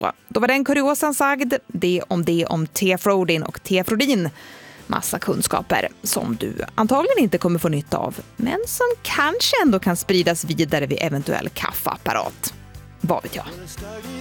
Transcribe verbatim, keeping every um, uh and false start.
Då var den kuriosan sagd. Det om det om T-Frodin och T-Frodin. Massa kunskaper som du antagligen inte kommer få nytta av, men som kanske ändå kan spridas vidare vid eventuell kaffeapparat. Vad vet jag?